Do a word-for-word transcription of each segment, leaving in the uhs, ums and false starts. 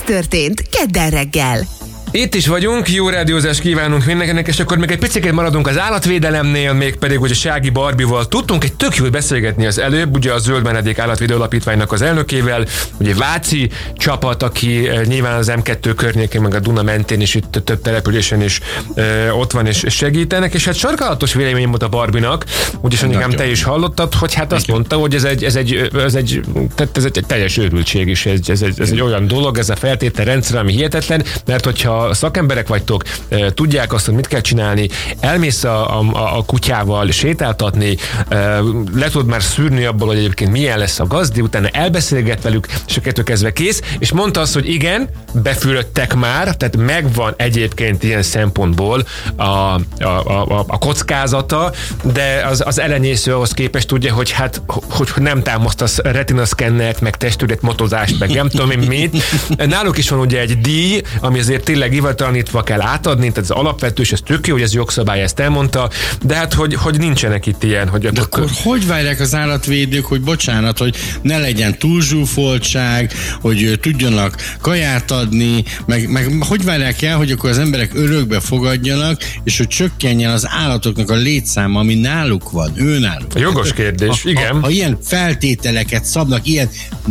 történt kedden reggel. Itt is vagyunk, jó rádiózást kívánunk mindenkinek, és akkor még egy picit maradunk az állatvédelemnél, még pedig ugye Sági Barbival tudtunk egy tök jól beszélgetni az előbb, ugye a Zöld Menedék Állatvédő Alapítványnak az elnökével, ugye Váci csapat, aki nyilván az em kettő környékén, meg a Duna mentén is, itt több településen is ö, ott van és segítenek, és hát sarkalatos vélemény volt a Barbinak, úgyis nekem te is hallottad, hogy hát azt mondta, hogy ez egy, ez egy, ez egy, tehát ez egy, egy teljes őrültség is, ez, ez, egy, ez egy olyan dolog, ez a feltételrendszer, ami hihetetlen, mert hogyha szakemberek vagytok, tudják azt, hogy mit kell csinálni, elmész a, a, a kutyával sétáltatni, le tudod már szűrni abból, hogy egyébként milyen lesz a gazdi, utána elbeszélget velük, és a kettő kezdve kész, és mondta azt, hogy igen, befülöttek már, tehát megvan egyébként ilyen szempontból a, a, a, a kockázata, de az, az elenyésző ahhoz képest tudja, hogy hát, hogy nem támasztasz retinaszkennert, meg testület motozást, meg nem tudom én mit. Náluk is van ugye egy díj, ami azért tényleg hivatalítva kell átadni, tehát az alapvető, és ez tök jó, hogy ez jogszabály, ezt elmondta, de hát, hogy, hogy nincsenek itt ilyen, hogy... De akkor, akkor hogy várják az állatvédők, hogy bocsánat, hogy ne legyen túlzsúfoltság, hogy tudjanak kaját adni, meg, meg hogy várják el, hogy akkor az emberek örökbe fogadjanak, és hogy csökkenjen az állatoknak a létszáma, ami náluk van, ő náluk. Jogos kérdés, ha, igen. Ha, ha ilyen feltételeket szabnak, ilyen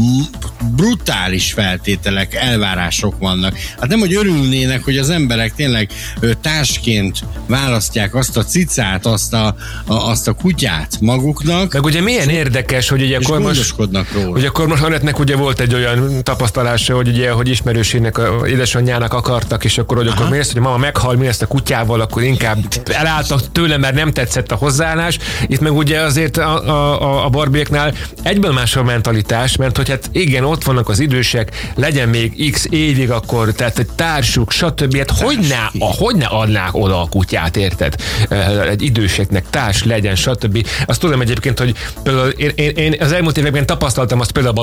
brutális feltételek, elvárások vannak, hát nem, hogy örülnének, hogy az emberek tényleg ö, társként választják azt a cicát, azt a, a, azt a kutyát maguknak. Meg ugye milyen érdekes, hogy ugye akkor most, hogy akkor most Annettnek ugye volt egy olyan tapasztalása, hogy ugye, hogy ismerősének, a édesanyjának akartak, és akkor, hogy Aha. akkor mi lesz, hogy mama meghal, mi lesz a kutyával, akkor inkább elálltak tőle, mert nem tetszett a hozzáállás. Itt meg ugye azért a, a, a Barbiéknál egyből más a mentalitás, mert hogy hát igen, ott vannak az idősek, legyen még x évig akkor, tehát egy társuk, stb. Hát hogy ne, hogy ne adnák oda a kutyát, érted? Egy időseknek társ legyen, stb. Azt tudom egyébként, hogy például én, én, én az elmúlt években tapasztaltam azt például